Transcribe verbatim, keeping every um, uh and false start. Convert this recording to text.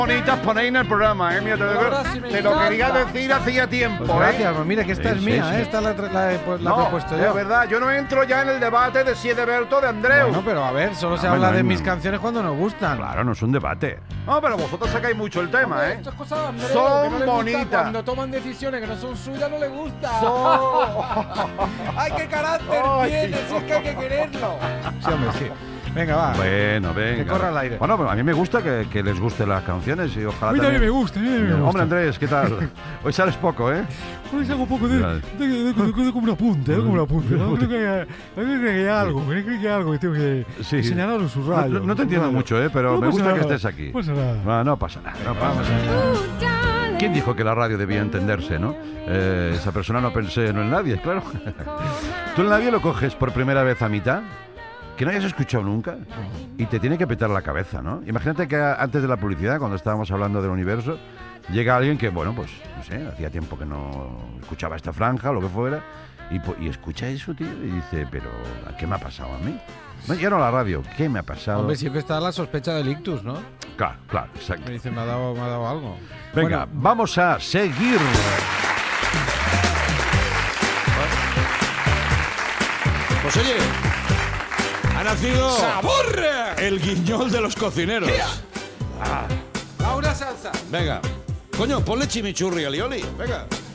Bonitas ponéis en el programa, ¿eh? Mira, te, Ahora sí me te lo encanta. quería decir hacía tiempo, Pues gracias, ¿eh? pues mira que esta Sí, es sí, mía, sí. ¿eh? Esta la, la, he pu- la No, he puesto es yo. verdad, yo no entro ya en el debate de si es de Berto o de Andreu. Bueno, pero a ver, solo se No, habla no, de no. mis canciones cuando nos gustan. Claro, no es un debate. No, pero vosotros sacáis mucho el tema, Hombre, ¿eh? esto es cosa de Andreu, Son que no le gusta. bonitas. Cuando toman decisiones que no son suyas, no le gusta. Son- ¡Ay, qué carácter Ay, tiene! Si es que hay que quererlo. Sí, hombre, sí. Venga, va. Bueno, venga. Que corra el aire. Bueno, pero a mí me gusta que, que les gusten las canciones y ojalá A mí también me gusta, a mí también me gusta. Hombre, Andrés, ¿qué tal? Hoy sales poco, ¿eh? Hoy salgo un poco de, Vale. de, de, de- de- como un apunte, ¿eh? Como un apunte. ¿no? Creo que hay, creo que hay algo, creo que hay algo que tengo que Sí. que señalar en su No, radio. no- no te entiendo radio. mucho, ¿eh? Pero No me pasa gusta que nada, estés aquí. No pasa nada. No, no pasa nada. No pasa Vamos nada. allá. ¿Quién dijo que la radio debía entenderse, no? Eh, esa persona no pensé no en nadie, claro. ¿Tú en nadie lo coges por primera vez a mitad? Que no hayas escuchado nunca y te tiene que petar la cabeza, ¿no? Imagínate que antes de la publicidad, cuando estábamos hablando del universo, llega alguien que, bueno, pues, no sé, hacía tiempo que no escuchaba esta franja o lo que fuera, y, po- y escucha eso, tío, y dice, pero ¿qué me ha pasado a mí? No, ya no la radio, ¿qué me ha pasado? Hombre, siempre está la sospecha del ictus, ¿no? Claro, claro, exacto. Me dice, me ha dado, me ha dado algo. Venga, Bueno, vamos a seguir. Pues oye, ha nacido ¡Sabor! el guiñol de los cocineros. Laura Salsa. Venga. Coño, ponle chimichurri a Lioli. Venga.